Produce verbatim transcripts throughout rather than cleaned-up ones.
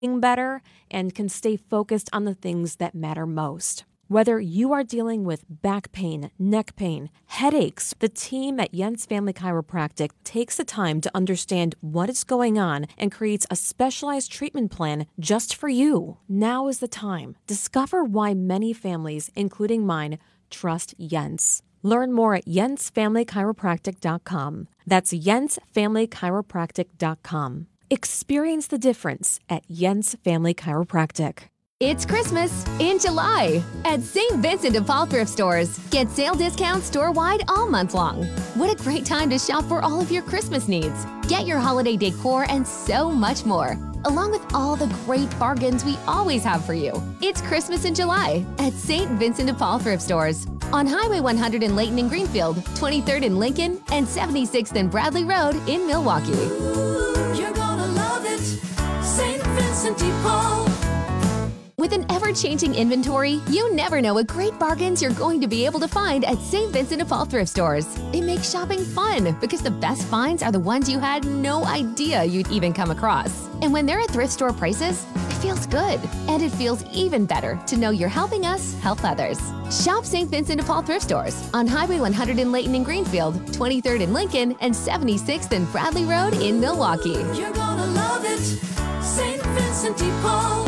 better and can stay focused on the things that matter most. Whether you are dealing with back pain, neck pain, headaches, the team at Jens Family Chiropractic takes the time to understand what is going on and creates a specialized treatment plan just for you. Now is the time. Discover why many families, including mine, trust Jens. Learn more at jens family chiropractic dot com. That's jens family chiropractic dot com. Experience the difference at Jens Family Chiropractic. It's Christmas in July at Saint Vincent de Paul Thrift Stores. Get sale discounts store-wide all month long. What a great time to shop for all of your Christmas needs. Get your holiday decor and so much more, along with all the great bargains we always have for you. It's Christmas in July at Saint Vincent de Paul Thrift Stores on Highway one hundred in Layton and Greenfield, twenty-third in Lincoln, and seventy-sixth and Bradley Road in Milwaukee. Ooh, you're gonna love it, Saint Vincent de Paul. With an ever-changing inventory, you never know what great bargains you're going to be able to find at Saint Vincent de Paul Thrift Stores. It makes shopping fun because the best finds are the ones you had no idea you'd even come across. And when they're at thrift store prices, it feels good. And it feels even better to know you're helping us help others. Shop Saint Vincent de Paul Thrift Stores on Highway one hundred in Layton and Greenfield, twenty-third in Lincoln, and seventy-sixth and Bradley Road in Milwaukee. You're gonna love it, Saint Vincent de Paul.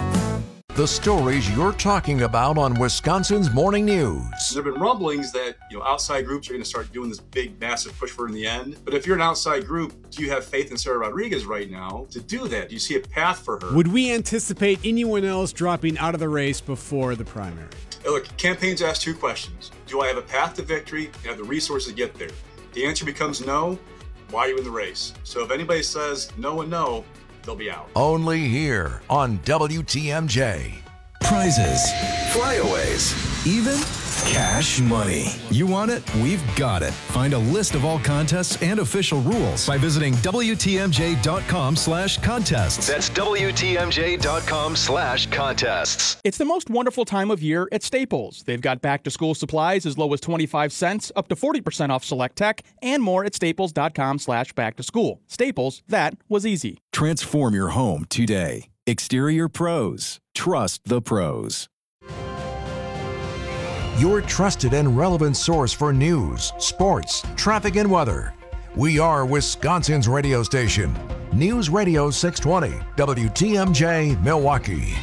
The stories you're talking about on Wisconsin's Morning News. There have been rumblings that, you know, outside groups are going to start doing this big, massive push for it in the end. But if you're an outside group, do you have faith in Sarah Rodriguez right now to do that? Do you see a path for her? Would we anticipate anyone else dropping out of the race before the primary? Look, campaigns ask two questions. Do I have a path to victory and have the resources to get there? The answer becomes no. Why are you in the race? So if anybody says no and no, they'll be out. Only here on W T M J. Prizes, flyaways, even cash money. You want it? We've got it. Find a list of all contests and official rules by visiting W T M J dot com slash contests. That's W T M J dot com slash contests. It's the most wonderful time of year at Staples. They've got back-to-school supplies as low as twenty-five cents, up to forty percent off select tech, and more at staples dot com slash back to school. Staples, that was easy. Transform your home today. Exterior Pros. Trust the pros. Your trusted and relevant source for news, sports, traffic, and weather. We are Wisconsin's radio station. News Radio six twenty, W T M J, Milwaukee.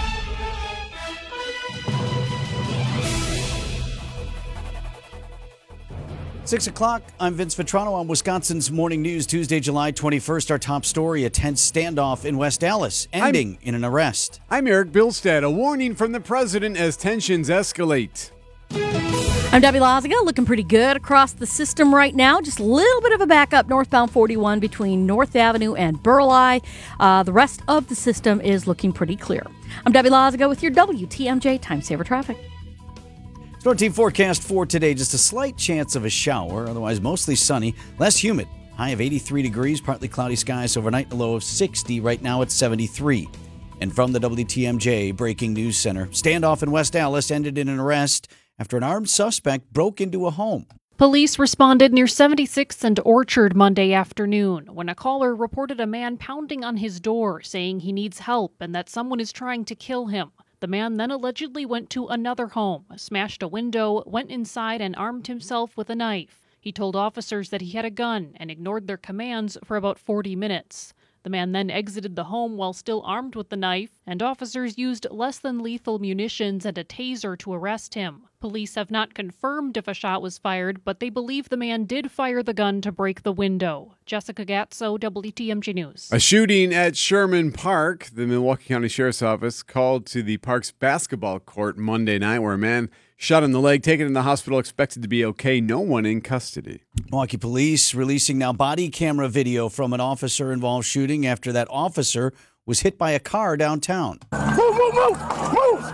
Six o'clock, I'm Vince Vitrano on Wisconsin's Morning News, Tuesday, July twenty-first. Our top story, a tense standoff in West Allis, ending I'm, in an arrest. I'm Eric Bilstead. A warning from the president as tensions escalate. I'm Debbie Loziga, looking pretty good across the system right now. Just a little bit of a backup northbound forty-one between North Avenue and Burleigh. Uh, the rest of the system is looking pretty clear. I'm Debbie Loziga with your W T M J Time Saver Traffic. Storm team forecast for today, just a slight chance of a shower, otherwise mostly sunny, less humid. High of eighty-three degrees, partly cloudy skies overnight, a low of sixty. Right now it's seventy-three. And from the W T M J Breaking News Center, standoff in West Allis ended in an arrest after an armed suspect broke into a home. Police responded near seventy-sixth and Orchard Monday afternoon when a caller reported a man pounding on his door saying he needs help and that someone is trying to kill him. The man then allegedly went to another home, smashed a window, went inside, and armed himself with a knife. He told officers that he had a gun and ignored their commands for about forty minutes. The man then exited the home while still armed with the knife, and officers used less than lethal munitions and a taser to arrest him. Police have not confirmed if a shot was fired, but they believe the man did fire the gun to break the window. Jessica Gatso, W T M J News. A shooting at Sherman Park. The Milwaukee County Sheriff's Office called to the park's basketball court Monday night where a man shot in the leg, taken in the hospital, expected to be okay. No one in custody. Milwaukee police releasing now body camera video from an officer-involved shooting after that officer was hit by a car downtown. Move, move, move, move!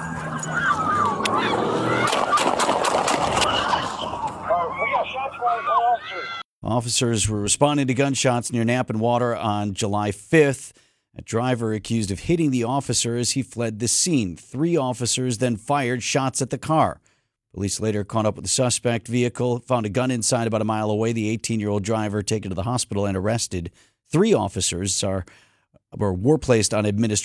Officers were responding to gunshots near Knapp and Water on July fifth. A driver accused of hitting the officer as he fled the scene. Three officers then fired shots at the car. Police later caught up with the suspect vehicle, found a gun inside about a mile away. The eighteen-year-old driver taken to the hospital and arrested. Three officers are or were placed on administrative